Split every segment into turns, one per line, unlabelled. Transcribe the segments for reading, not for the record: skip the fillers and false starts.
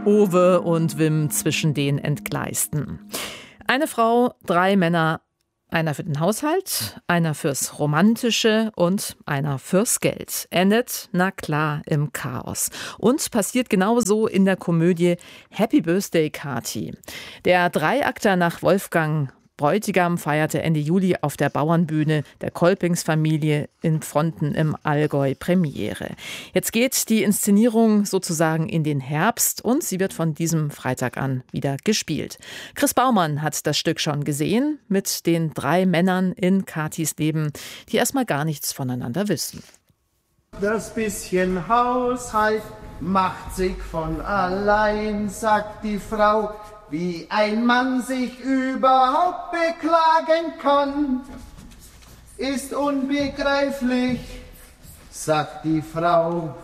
Owe und Wim zwischen den Entgleisten. Eine Frau, 3 Männer, einer für den Haushalt, einer fürs Romantische und einer fürs Geld. Endet, na klar, im Chaos. Und passiert genauso in der Komödie Happy Birthday Kathi. Der Dreiakter nach Wolfgang Bräutigam feierte Ende Juli auf der Bauernbühne der Kolpingsfamilie in Pfronten im Allgäu Premiere. Jetzt geht die Inszenierung sozusagen in den Herbst und sie wird von diesem Freitag an wieder gespielt. Chris Baumann hat das Stück schon gesehen mit den 3 Männern in Kathis Leben, die erstmal gar nichts voneinander wissen.
Das bisschen Haushalt macht sich von allein, sagt die Frau. Wie ein Mann sich überhaupt beklagen kann, ist unbegreiflich, sagt die Frau.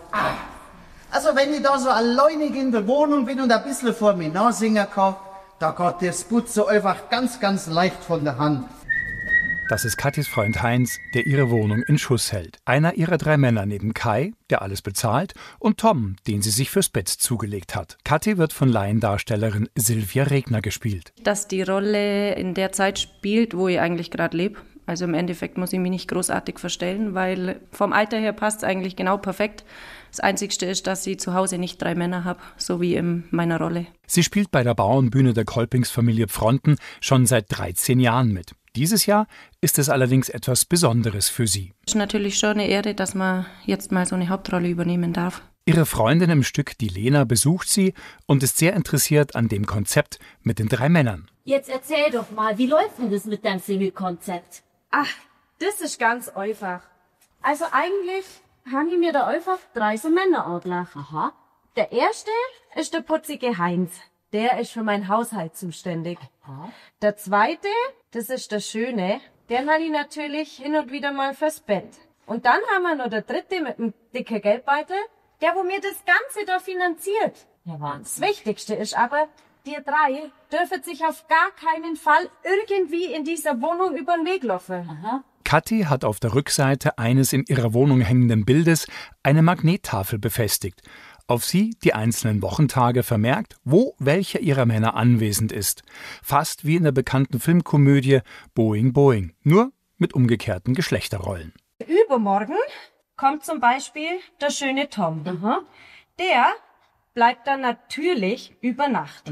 Also wenn ich da so alleinig in der Wohnung bin und ein bisschen vor mir nachsingen kann, da geht der Sput so einfach ganz, ganz leicht von der Hand.
Das ist Kathis Freund Heinz, der ihre Wohnung in Schuss hält. Einer ihrer 3 Männer neben Kai, der alles bezahlt, und Tom, den sie sich fürs Bett zugelegt hat. Kathi wird von Laiendarstellerin Sylvia Regner gespielt.
Dass die Rolle in der Zeit spielt, wo ich eigentlich gerade lebe. Also im Endeffekt muss ich mich nicht großartig verstellen, weil vom Alter her passt es eigentlich genau perfekt. Das Einzigste ist, dass ich zu Hause nicht 3 Männer habe, so wie in meiner Rolle.
Sie spielt bei der Bauernbühne der Kolpingsfamilie Pfronten schon seit 13 Jahren mit. Dieses Jahr ist es allerdings etwas Besonderes für sie.
Es ist natürlich schon eine Ehre, dass man jetzt mal so eine Hauptrolle übernehmen darf.
Ihre Freundin im Stück, die Lena, besucht sie und ist sehr interessiert an dem Konzept mit den 3 Männern.
Jetzt erzähl doch mal, wie läuft denn das mit deinem Single-Konzept?
Ach, das ist ganz einfach. Also eigentlich haben die mir da einfach 3 so Männer angelacht.
Aha.
Der erste ist der putzige Heinz. Der ist für meinen Haushalt zuständig.
Aha.
Der zweite, das ist der Schöne. Den habe ich natürlich hin und wieder mal fürs Bett. Und dann haben wir noch der dritte mit dem dicken Geldbeutel, der wo mir das Ganze da finanziert.
Ja, Wahnsinn.
Das Wichtigste ist aber, die 3 dürfen sich auf gar keinen Fall irgendwie in dieser Wohnung über den Weg laufen.
Aha.
Kathi hat auf der Rückseite eines in ihrer Wohnung hängenden Bildes eine Magnettafel befestigt. Auf sie die einzelnen Wochentage vermerkt, wo welcher ihrer Männer anwesend ist. Fast wie in der bekannten Filmkomödie Boing Boing, nur mit umgekehrten Geschlechterrollen.
Übermorgen kommt zum Beispiel der schöne Tom.
Aha.
Der bleibt dann natürlich über Nacht.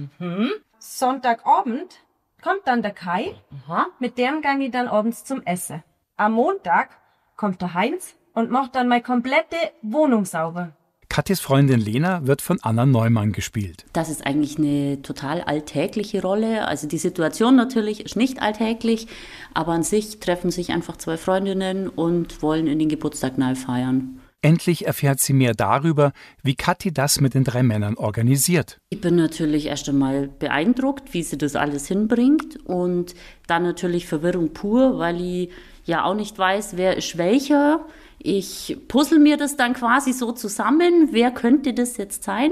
Sonntagabend kommt dann der Kai.
Aha.
Mit dem gang ich dann abends zum Essen. Am Montag kommt der Heinz und macht dann meine komplette Wohnung sauber.
Kathis Freundin Lena wird von Anna Neumann gespielt.
Das ist eigentlich eine total alltägliche Rolle. Also die Situation natürlich ist nicht alltäglich, aber an sich treffen sich einfach 2 Freundinnen und wollen in den Geburtstag neu feiern.
Endlich erfährt sie mehr darüber, wie Kathi das mit den 3 Männern organisiert.
Ich bin natürlich erst einmal beeindruckt, wie sie das alles hinbringt und dann natürlich Verwirrung pur, weil ich ja auch nicht weiß, wer ist welcher. Ich puzzle mir das dann quasi so zusammen, wer könnte das jetzt sein,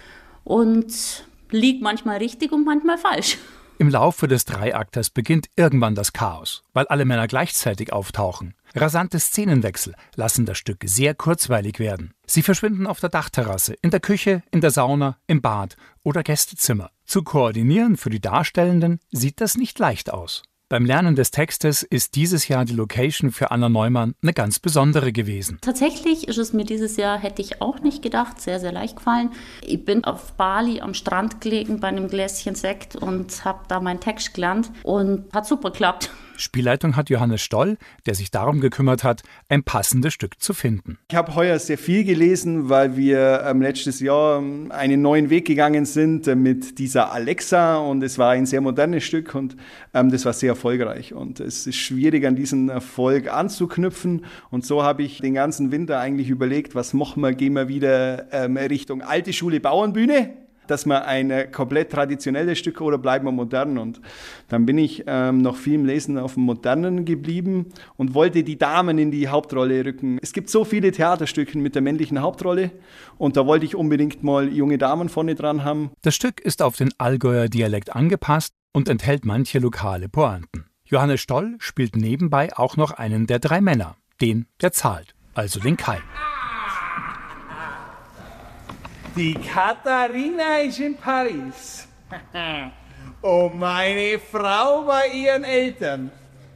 und liegt manchmal richtig und manchmal falsch.
Im Laufe des Dreiakters beginnt irgendwann das Chaos, weil alle Männer gleichzeitig auftauchen. Rasante Szenenwechsel lassen das Stück sehr kurzweilig werden. Sie verschwinden auf der Dachterrasse, in der Küche, in der Sauna, im Bad oder Gästezimmer. Zu koordinieren für die Darstellenden sieht das nicht leicht aus. Beim Lernen des Textes ist dieses Jahr die Location für Anna Neumann eine ganz besondere gewesen.
Tatsächlich ist es mir dieses Jahr, hätte ich auch nicht gedacht, sehr, sehr leicht gefallen. Ich bin auf Bali am Strand gelegen bei einem Gläschen Sekt und habe da meinen Text gelernt und hat super geklappt.
Spielleitung hat Johannes Stoll, der sich darum gekümmert hat, ein passendes Stück zu finden.
Ich habe heuer sehr viel gelesen, weil wir letztes Jahr einen neuen Weg gegangen sind mit dieser Alexa, und es war ein sehr modernes Stück und das war sehr erfolgreich. Und es ist schwierig, an diesen Erfolg anzuknüpfen, und so habe ich den ganzen Winter eigentlich überlegt, was machen wir, gehen wir wieder Richtung alte Schule Bauernbühne, dass wir ein komplett traditionelles Stück, oder bleiben wir modern? Und dann bin ich noch viel im Lesen auf dem Modernen geblieben und wollte die Damen in die Hauptrolle rücken. Es gibt so viele Theaterstücke mit der männlichen Hauptrolle, und da wollte ich unbedingt mal junge Damen vorne dran haben.
Das Stück ist auf den Allgäuer Dialekt angepasst und enthält manche lokale Pointen. Johannes Stoll spielt nebenbei auch noch einen der 3 Männer, den, der zahlt, also den Kai.
Die Katharina ist in Paris. Und meine Frau bei ihren Eltern.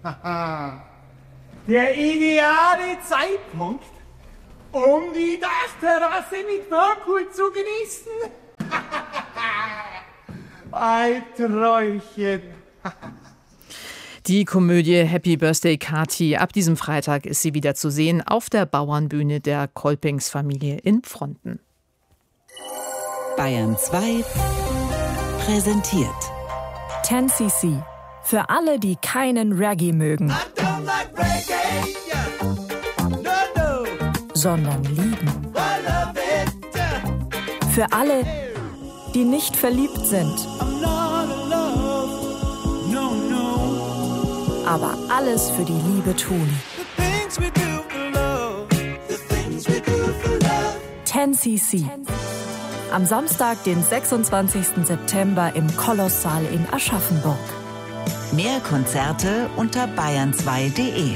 Der ideale Zeitpunkt, um die Dachterrasse mit Whirlpool zu genießen. Ein Träumchen.
Die Komödie Happy Birthday Kathi. Ab diesem Freitag ist sie wieder zu sehen auf der Bauernbühne der Kolpingsfamilie in Pfronten.
Bayern 2 präsentiert
10cc. Für alle, die keinen Reggae mögen, sondern lieben. Für alle, die nicht verliebt sind, aber alles für die Liebe tun. 10cc. Am Samstag, den 26. September im Kolosssaal in Aschaffenburg.
Mehr Konzerte unter bayern2.de.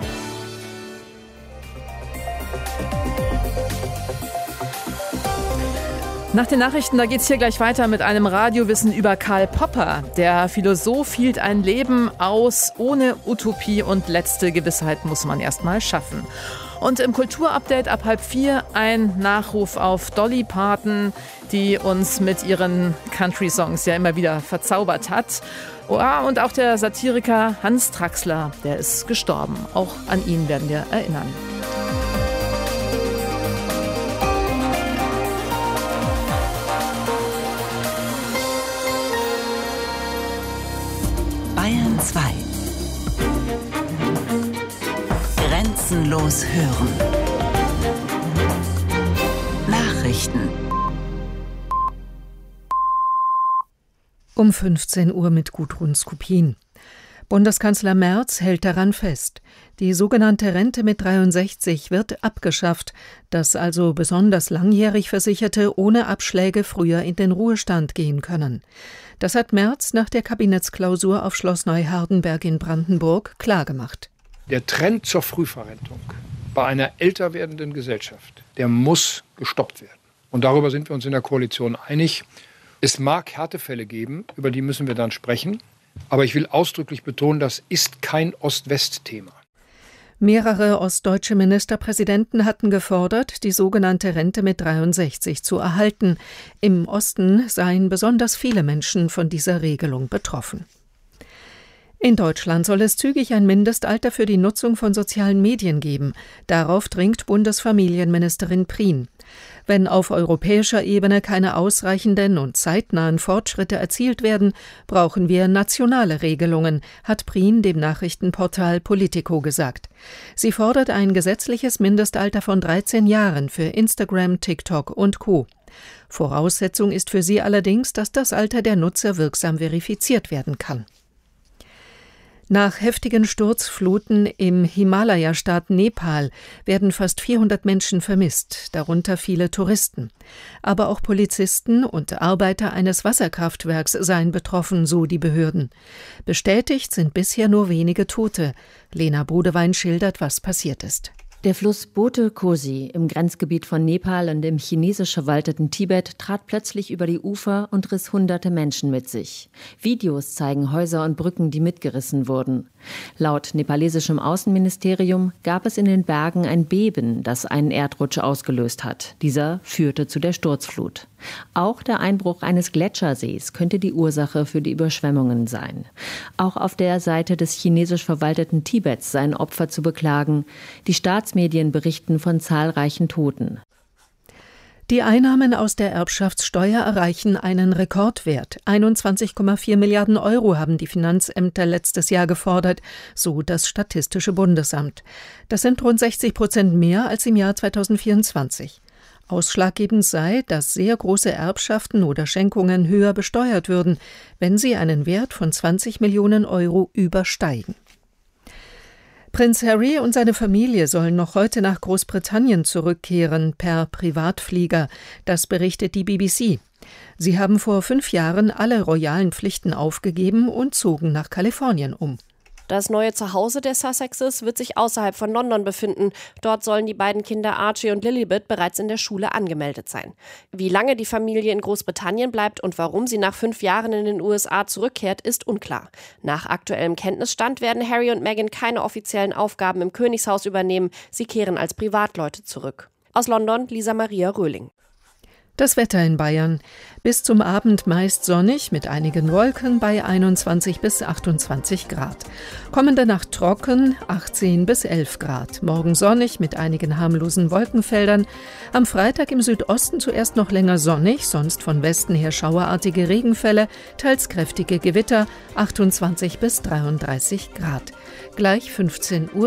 Nach den Nachrichten, da geht's hier gleich weiter mit einem Radiowissen über Karl Popper. Der Philosoph hielt ein Leben aus ohne Utopie und letzte Gewissheit muss man erst mal schaffen. Und im Kulturupdate ab 3:30 ein Nachruf auf Dolly Parton, die uns mit ihren Country-Songs ja immer wieder verzaubert hat. Und auch der Satiriker Hans Traxler, der ist gestorben. Auch an ihn werden wir erinnern.
Bayern 2. Grenzenlos hören. Nachrichten.
Um 15 Uhr mit Gudrun Skupin. Bundeskanzler Merz hält daran fest. Die sogenannte Rente mit 63 wird abgeschafft, dass also besonders langjährig Versicherte ohne Abschläge früher in den Ruhestand gehen können. Das hat Merz nach der Kabinettsklausur auf Schloss Neuhardenberg in Brandenburg klargemacht.
Der Trend zur Frühverrentung bei einer älter werdenden Gesellschaft, der muss gestoppt werden. Und darüber sind wir uns in der Koalition einig. Es mag Härtefälle geben, über die müssen wir dann sprechen. Aber ich will ausdrücklich betonen, das ist kein Ost-West-Thema.
Mehrere ostdeutsche Ministerpräsidenten hatten gefordert, die sogenannte Rente mit 63 zu erhalten. Im Osten seien besonders viele Menschen von dieser Regelung betroffen. In Deutschland soll es zügig ein Mindestalter für die Nutzung von sozialen Medien geben. Darauf dringt Bundesfamilienministerin Prien. Wenn auf europäischer Ebene keine ausreichenden und zeitnahen Fortschritte erzielt werden, brauchen wir nationale Regelungen, hat Prien dem Nachrichtenportal Politico gesagt. Sie fordert ein gesetzliches Mindestalter von 13 Jahren für Instagram, TikTok und Co. Voraussetzung ist für sie allerdings, dass das Alter der Nutzer wirksam verifiziert werden kann. Nach heftigen Sturzfluten im Himalaya-Staat Nepal werden fast 400 Menschen vermisst, darunter viele Touristen. Aber auch Polizisten und Arbeiter eines Wasserkraftwerks seien betroffen, so die Behörden. Bestätigt sind bisher nur wenige Tote. Lena Bodewein schildert, was passiert ist.
Der Fluss Bote Kosi im Grenzgebiet von Nepal und im chinesisch verwalteten Tibet trat plötzlich über die Ufer und riss hunderte Menschen mit sich. Videos zeigen Häuser und Brücken, die mitgerissen wurden. Laut nepalesischem Außenministerium gab es in den Bergen ein Beben, das einen Erdrutsch ausgelöst hat. Dieser führte zu der Sturzflut. Auch der Einbruch eines Gletschersees könnte die Ursache für die Überschwemmungen sein. Auch auf der Seite des chinesisch verwalteten Tibets seien Opfer zu beklagen. Die Staatsmedien berichten von zahlreichen Toten.
Die Einnahmen aus der Erbschaftssteuer erreichen einen Rekordwert. 21,4 Milliarden Euro haben die Finanzämter letztes Jahr gefordert, so das Statistische Bundesamt. Das sind rund 60% mehr als im Jahr 2024. Ausschlaggebend sei, dass sehr große Erbschaften oder Schenkungen höher besteuert würden, wenn sie einen Wert von 20 Millionen Euro übersteigen. Prinz Harry und seine Familie sollen noch heute nach Großbritannien zurückkehren, per Privatflieger. Das berichtet die BBC. Sie haben vor 5 Jahren alle royalen Pflichten aufgegeben und zogen nach Kalifornien um.
Das neue Zuhause der Sussexes wird sich außerhalb von London befinden. Dort sollen die beiden Kinder Archie und Lilibet bereits in der Schule angemeldet sein. Wie lange die Familie in Großbritannien bleibt und warum sie nach 5 Jahren in den USA zurückkehrt, ist unklar. Nach aktuellem Kenntnisstand werden Harry und Meghan keine offiziellen Aufgaben im Königshaus übernehmen. Sie kehren als Privatleute zurück. Aus London, Lisa Maria Röhling.
Das Wetter in Bayern. Bis zum Abend meist sonnig mit einigen Wolken bei 21 bis 28 Grad. Kommende Nacht trocken, 18 bis 11 Grad. Morgen sonnig mit einigen harmlosen Wolkenfeldern. Am Freitag im Südosten zuerst noch länger sonnig, sonst von Westen her schauerartige Regenfälle, teils kräftige Gewitter, 28 bis 33 Grad. Gleich 15:04 Uhr.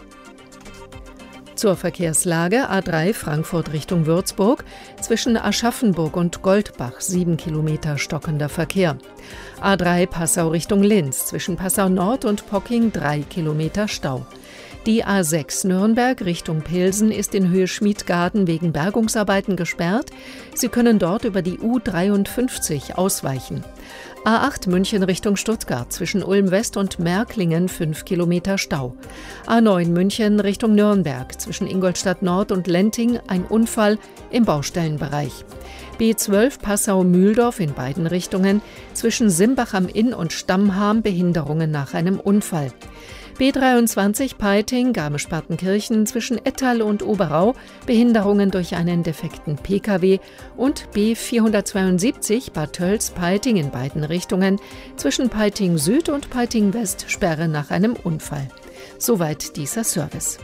Zur Verkehrslage: A3 Frankfurt Richtung Würzburg, zwischen Aschaffenburg und Goldbach 7 Kilometer stockender Verkehr. A3 Passau Richtung Linz, zwischen Passau Nord und Pocking 3 Kilometer Stau. Die A6 Nürnberg Richtung Pilsen ist in Höhe Schmiedgarten wegen Bergungsarbeiten gesperrt. Sie können dort über die U53 ausweichen. A8 München Richtung Stuttgart, zwischen Ulm West und Märklingen 5 Kilometer Stau. A9 München Richtung Nürnberg, zwischen Ingolstadt Nord und Lenting ein Unfall im Baustellenbereich. B12 Passau-Mühldorf in beiden Richtungen, zwischen Simbach am Inn und Stammham Behinderungen nach einem Unfall. B23 Peiting, Garmisch-Partenkirchen zwischen Ettal und Oberau, Behinderungen durch einen defekten Pkw, und B472 Bad Tölz-Peiting in beiden Richtungen, zwischen Peiting Süd und Peiting West Sperre nach einem Unfall. Soweit dieser Service.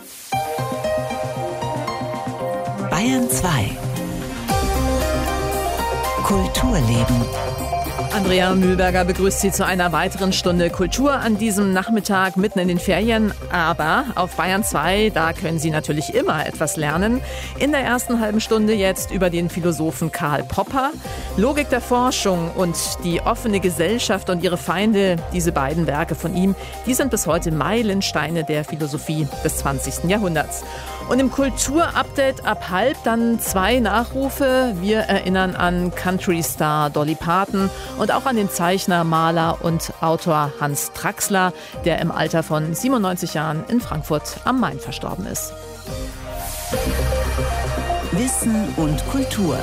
Bayern 2 Kulturleben.
Andrea Mühlberger begrüßt Sie zu einer weiteren Stunde Kultur an diesem Nachmittag mitten in den Ferien. Aber auf Bayern 2, da können Sie natürlich immer etwas lernen. In der ersten halben Stunde jetzt über den Philosophen Karl Popper. Logik der Forschung und die offene Gesellschaft und ihre Feinde, diese beiden Werke von ihm, die sind bis heute Meilensteine der Philosophie des 20. Jahrhunderts. Und im Kulturupdate ab halb dann 2 Nachrufe. Wir erinnern an Country-Star Dolly Parton und auch an den Zeichner, Maler und Autor Hans Traxler, der im Alter von 97 Jahren in Frankfurt am Main verstorben ist.
Wissen und Kultur.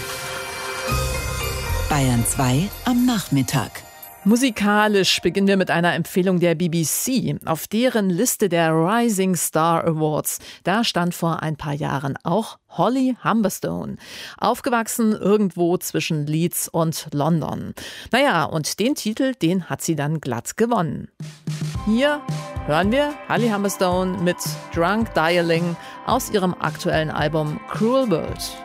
Bayern 2 am Nachmittag.
Musikalisch beginnen wir mit einer Empfehlung der BBC. Auf deren Liste der Rising Star Awards, da stand vor ein paar Jahren auch Holly Humberstone. Aufgewachsen irgendwo zwischen Leeds und London. Naja, und den Titel, den hat sie dann glatt gewonnen. Hier hören wir Holly Humberstone mit Drunk Dialing aus ihrem aktuellen Album Cruel World.